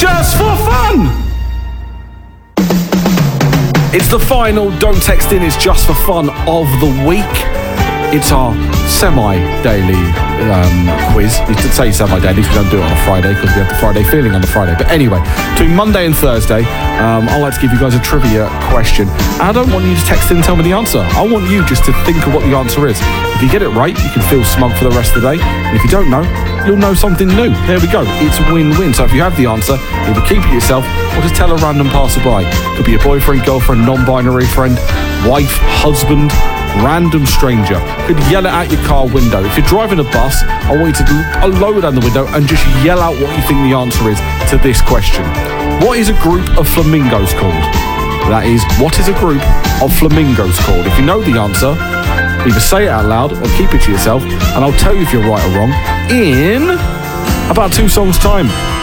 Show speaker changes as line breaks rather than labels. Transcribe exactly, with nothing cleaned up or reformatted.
Just for fun! It's the final Don't Text In, It's Just for Fun of the week. It's our semi-daily um, quiz. You should say semi-daily because we don't do it on a Friday because we have the Friday feeling on the Friday. But anyway, between Monday and Thursday, um, I'd like to give you guys a trivia question. And I don't want you to text in and tell me the answer. I want you just to think of what the answer is. If you get it right, you can feel smug for the rest of the day. And if you don't know, you'll know something new. There we go. It's win-win. So if you have the answer, either keep it yourself or just tell a random passerby. Could be a boyfriend, girlfriend, non-binary friend, wife, husband, random stranger. Could yell it out your car window. If you're driving a bus, I want you to lower down the window and just yell out what you think the answer is to this question. What is a group of flamingos called? That is, what is a group of flamingos called? If you know the answer, either say it out loud or keep it to yourself, and I'll tell you if you're right or wrong in about two songs' time.